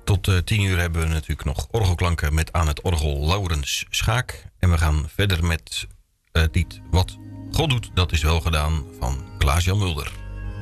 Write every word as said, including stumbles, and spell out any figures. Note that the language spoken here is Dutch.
Tot uh, tien uur hebben we natuurlijk nog orgelklanken met aan het orgel Laurens Schaak. En we gaan verder met uh, het lied Wat God doet, dat is wel gedaan van Klaas-Jan Mulder.